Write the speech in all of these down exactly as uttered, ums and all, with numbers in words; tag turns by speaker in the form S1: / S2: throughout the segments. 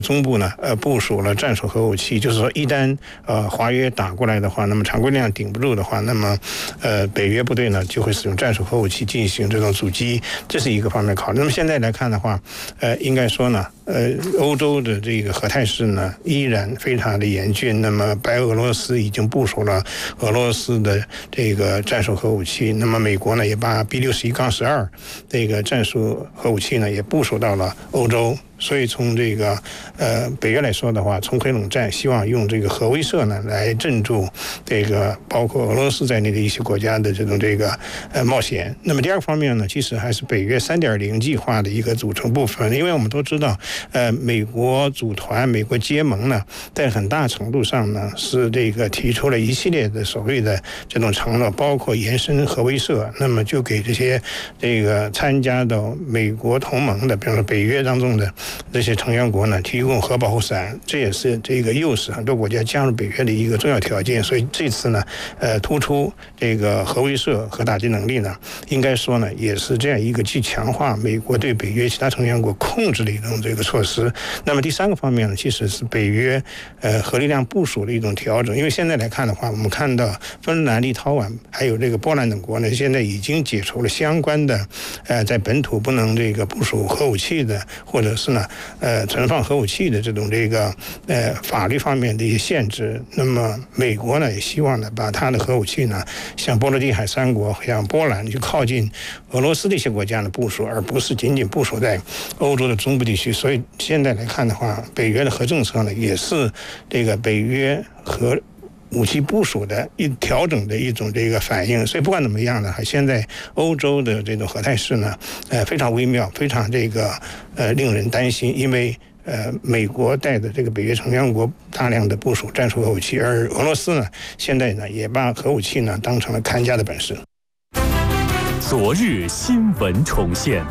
S1: 中部呢，呃，部署了战术核武器，就是说，一旦呃华约打过来的话，那么常规力量顶不住的话，那么，呃，北约部队呢就会使用战术核武器进行这种阻击，这是一个方面考虑。那么现在来看的话，呃，应该说呢，呃，欧洲的这个核态势呢依然非常的严峻。那么白俄罗斯已经部署了俄罗斯的这个战术核武器，那么美国呢也把 B 六十一杠十二这个战术核武器呢也部署到了欧洲。所以从这个呃北约来说的话，冲溃冷战，希望用这个核威慑呢来镇住这个包括俄罗斯在内的一些国家的这种这个呃冒险。那么第二个方面呢，其实还是北约 三点零 计划的一个组成部分，因为我们都知道，呃美国组团、美国结盟呢，在很大程度上呢是这个提出了一系列的所谓的这种承诺，包括延伸核威慑，那么就给这些这个参加到美国同盟的，比如说北约当中的这些成员国呢，提供核保护伞，这也是这个诱使很多国家加入北约的一个重要条件。所以这次呢，呃，突出这个核威慑、核打击能力呢，应该说呢，也是这样一个既强化美国对北约其他成员国控制的一种这个措施。那么第三个方面呢，其实是北约呃核力量部署的一种调整。因为现在来看的话，我们看到芬兰、立陶宛还有这个波兰等国呢，现在已经解除了相关的呃在本土不能这个部署核武器的，或者是呢。呃，存放核武器的这种这个呃法律方面的一些限制。那么美国呢也希望呢把它的核武器呢向波罗的海三国、像波兰就靠近俄罗斯的一些国家的部署，而不是仅仅部署在欧洲的中部地区。所以现在来看的话，北约的核政策呢也是这个北约核武器部署的一调整的一种这个反应。所以不管怎么样呢，现在欧洲的这种核态势呢，呃，非常微妙，非常这个呃令人担心，因为呃美国带的这个北约成员国大量的部署战术核武器，而俄罗斯呢现在呢也把核武器呢当成了看家的本事。
S2: 昨日新闻重现。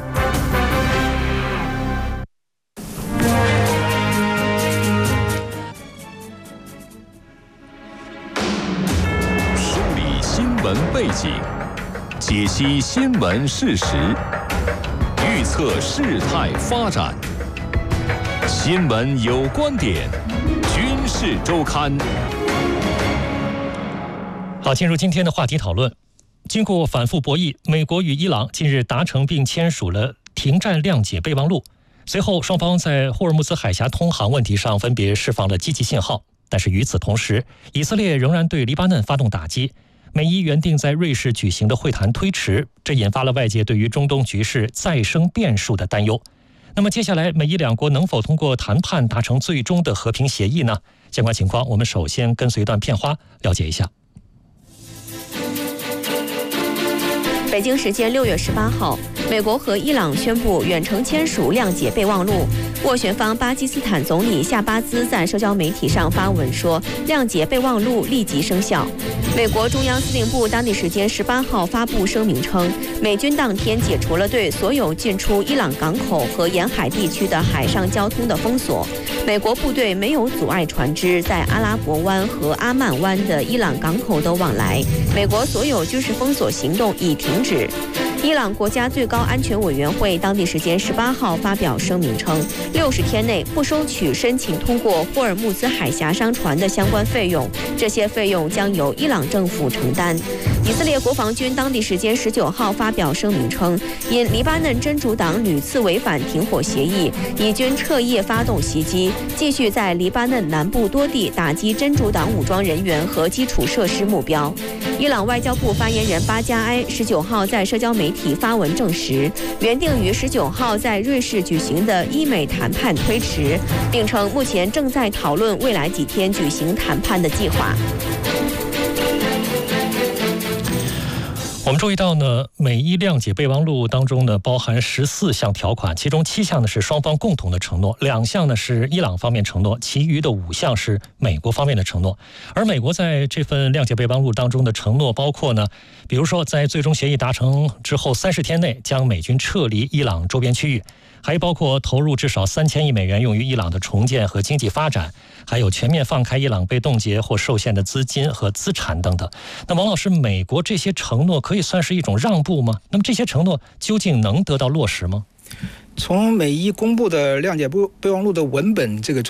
S2: 背景，解析新闻事实，预测事态发展。新闻有观点，军事周刊。
S3: 好，进入今天的话题讨论。经过反复博弈，美国与伊朗近日达成并签署了停战谅解备忘录。随后，双方在霍尔木兹海峡通航问题上分别释放了积极信号。但是与此同时，以色列仍然对黎巴嫩发动打击。美伊原定在瑞士举行的会谈推迟，这引发了外界对于中东局势再生变数的担忧。那么接下来美伊两国能否通过谈判达成最终的和平协议呢？相关情况我们首先跟随一段片花了解一下。
S4: 北京时间六月十八号，美国和伊朗宣布远程签署谅解备忘录。斡旋方巴基斯坦总理夏巴兹在社交媒体上发文说，谅解备忘录立即生效。美国中央司令部当地时间十八号发布声明称，美军当天解除了对所有进出伊朗港口和沿海地区的海上交通的封锁。美国部队没有阻碍船只在阿拉伯湾和阿曼湾的伊朗港口的往来。美国所有军事封锁行动已停止。伊朗国家最高安全委员会当地时间十八号发表声明称，六十天内不收取申请通过霍尔木兹海峡商船的相关费用，这些费用将由伊朗政府承担。以色列国防军当地时间十九号发表声明称，因黎巴嫩真主党屡次违反停火协议，以军彻夜发动袭击，继续在黎巴嫩南部多地打击真主党武装人员和基础设施目标。伊朗外交部发言人巴加埃十九号在社交媒体发文证实，原定于十九号在瑞士举行的伊美谈判推迟，并称目前正在讨论未来几天举行谈判的计划。
S3: 我们注意到呢，美伊谅解备忘录当中呢包含十四项条款，其中七项呢是双方共同的承诺，两项呢是伊朗方面承诺，其余的五项是美国方面的承诺。而美国在这份谅解备忘录当中的承诺包括呢，比如说在最终协议达成之后三十天内将美军撤离伊朗周边区域，还包括投入至少三千亿美元用于伊朗的重建和经济发展，还有全面放开伊朗被冻结或受限的资金和资产等等。那王老师，美国这些承诺可以算是一种让步吗？那么这些承诺究竟能得到落实吗？
S5: 从美伊公布的谅解备备忘录的文本这个